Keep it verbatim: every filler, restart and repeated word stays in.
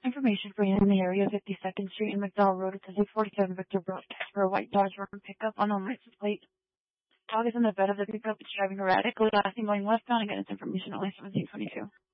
Information for you in the area of fifty-second Street and McDowell Road. It says a forty-seven Victor broadcast for a white Dodge Ram pickup on a license plate. Dog is in the bed of the pickup. It's driving erratically, lastly going westbound and getting its information only seventeen twenty-two.